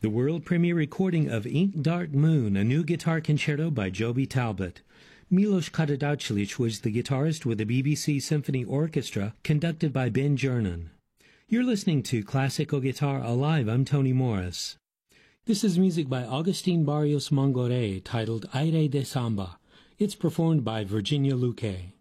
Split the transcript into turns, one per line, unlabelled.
The world premiere recording of Ink Dark Moon, a new guitar concerto by Joby Talbot. Milos Kadadaucevic was the guitarist with the BBC Symphony Orchestra, conducted by Ben Jernan. You're listening to Classical Guitar Alive. I'm Tony Morris. This is music by Agustin Barrios Mongore titled Aire de Samba. It's performed by Virginia Luque.